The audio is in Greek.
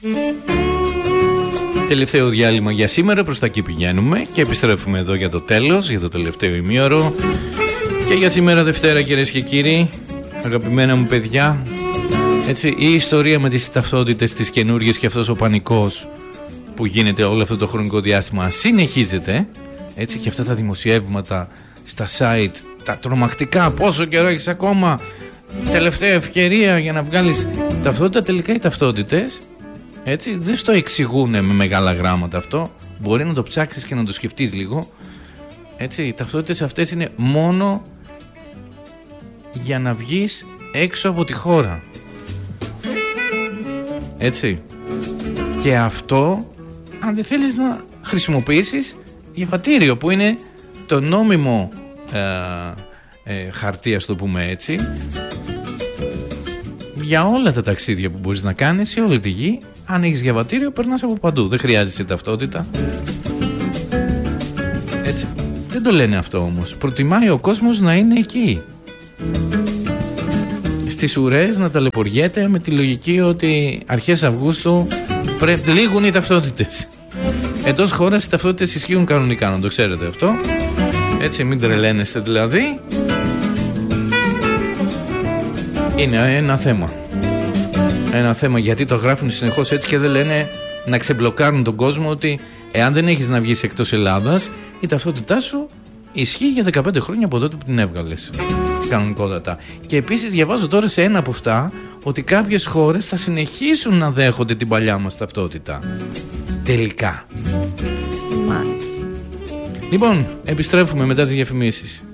Τελευταίο διάλειμμα για σήμερα, προς τα εκεί πηγαίνουμε και επιστρέφουμε εδώ για το τέλος, για το τελευταίο ημίωρο. Και για σήμερα Δευτέρα, κυρίες και κύριοι, αγαπημένα μου παιδιά, έτσι, η ιστορία με τις ταυτότητες τις καινούργιες και αυτός ο πανικός που γίνεται όλο αυτό το χρονικό διάστημα συνεχίζεται, έτσι, και αυτά τα δημοσιεύματα στα site, τα τρομακτικά, πόσο καιρό έχεις ακόμα, τελευταία ευκαιρία για να βγάλεις ταυτότητα. Τελικά οι ταυτότητες, έτσι, δεν στο εξηγούν με μεγάλα γράμματα αυτό, μπορεί να το ψάξεις και να το σκεφτείς λίγο, έτσι. Οι ταυτότητες αυτές είναι μόνο για να βγεις έξω από τη χώρα, έτσι. Και αυτό αν δεν θέλεις να χρησιμοποιήσεις διαβατήριο, που είναι το νόμιμο χαρτί, ας το πούμε έτσι, για όλα τα ταξίδια που μπορείς να κάνεις σε όλη τη γη. Αν έχεις διαβατήριο, περνάς από παντού, δεν χρειάζεσαι ταυτότητα, έτσι. Δεν το λένε αυτό όμως. Προτιμάει ο κόσμος να είναι εκεί, στις ουρές, να ταλαιπωριέται με τη λογική ότι αρχές Αυγούστου πρέπει λήγουν οι ταυτότητες. Εντός χώρας οι ταυτότητες ισχύουν κανονικά, να το ξέρετε αυτό, έτσι, μην τρελαίνεστε δηλαδή. Είναι ένα θέμα. Ένα θέμα, γιατί το γράφουν συνεχώς έτσι και δεν λένε, να ξεμπλοκάρουν τον κόσμο, ότι εάν δεν έχεις να βγεις εκτός Ελλάδας, η ταυτότητά σου ισχύει για 15 χρόνια από τότε που την έβγαλες. Κανονικότατα. Και επίσης διαβάζω τώρα σε ένα από αυτά ότι κάποιες χώρες θα συνεχίσουν να δέχονται την παλιά μας ταυτότητα. Τελικά. Μάλιστα. Λοιπόν, επιστρέφουμε μετά τις διαφημίσεις.